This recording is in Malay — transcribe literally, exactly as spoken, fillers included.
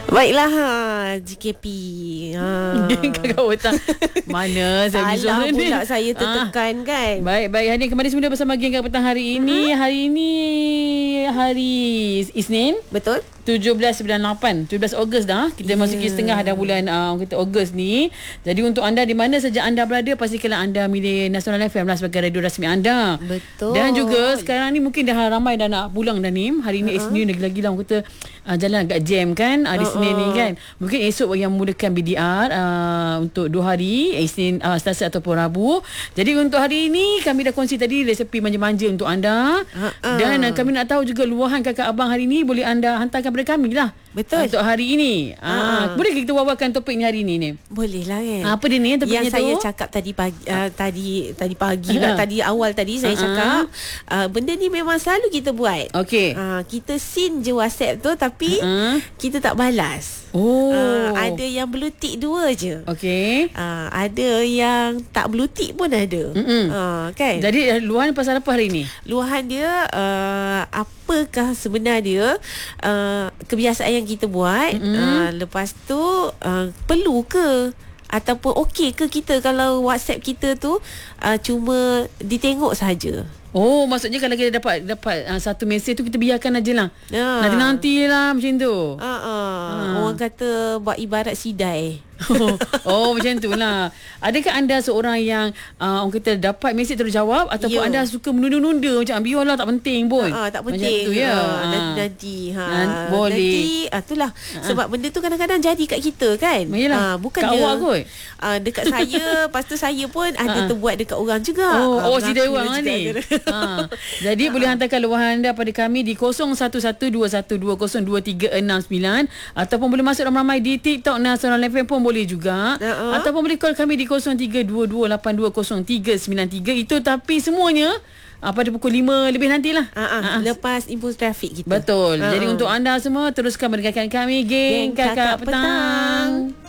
Baiklah ha, G K P ha. Kakak Otak mana saya Salah ni pula saya tertekan ha. kan. Baik, baik. Hari kembali semula bersama geng Kakak Petang hari ini. Uh-huh. Hari ini hari Isnin. Betul. tujuh belas sembilan lapan tujuh belas Ogos dah. Kita yeah. masuki setengah dah bulan uh, kita Ogos ni. Jadi untuk anda di mana saja anda berada, pastikanlah anda milih Nasional F M lah sebagai radio rasmi anda. Betul. Dan juga sekarang ni mungkin dah ramai dah nak pulang dah ni. Hari ni uh-huh. Isnin lagi-lagi lah kita uh, jalan agak jam kan uh, di uh-uh. Isnin ni kan. Mungkin esok yang memulakan B D R uh, untuk dua hari, Isnin, uh, Selasa ataupun Rabu. Jadi untuk hari ini kami dah kongsi tadi resepi manja-manja untuk anda. Uh-uh. Dan uh, kami nak tahu juga luahan kakak abang hari ini, boleh anda hantarkan kepada kami lah. Betul. Untuk hari ini. Ah, uh. boleh kita wawarkan topik ni hari ini ni? Boleh lah kan. Apa dia ni topiknya yang saya tu? cakap tadi pagi uh, tadi tadi pagi lah, tadi awal tadi saya uh-huh. cakap uh, benda ni memang selalu kita buat. Okey. Uh, kita sin je WhatsApp tu tapi uh-huh. kita tak balas. Oh. Uh, ada yang blue tick dua je. Okey. Uh, ada yang tak blue tick pun ada. Uh, kan? Jadi luahan pasal apa hari ni? Luahan dia uh, apakah sebenarnya uh, kebiasaan yang kita buat, mm-hmm. uh, lepas tu uh, perlu ke ataupun okey ke kita kalau WhatsApp kita tu uh, cuma ditengok saja. Oh, maksudnya kalau kita dapat dapat uh, satu mesej tu kita biarkan aja lah. Ha. Nanti-nantilah macam tu. Ha, ha. ha. Orang kata buat ibarat sidai. oh, oh macam tu lah. Adakah anda seorang yang uh, orang kata dapat mesej terus jawab, ataupun yeah. anda suka menunda-nunda macam biarlah tak penting pun? Ha, tak penting. Macam tu ya. Ha, nanti ha. Nanti, boleh. Nanti ah, itulah ha. Sebab benda tu kadang-kadang jadi kat kita kan. Ha, bukan kat dia. awak kot. Ha, dekat saya, lepas tu saya pun ada ha. terbuat dekat orang juga. Oh, ha, oh sidai orang ni. Ha. Jadi ha. boleh hantarkan luahan anda pada kami di kosong satu satu dua satu dua kosong dua tiga enam sembilan, ataupun boleh masuk ramai-ramai di TikTok Nasional F M pun boleh juga. Uh-huh. Ataupun boleh call kami di kosong tiga dua dua lapan dua kosong tiga sembilan tiga. Itu tapi semuanya uh, pada pukul lima lebih nantilah. Uh-huh. Uh-huh. Lepas impuls trafik kita. Betul. Uh-huh. Jadi untuk untuk anda semua teruskan mendengarkan kami geng, geng Kakak, Kakak Petang. Petang.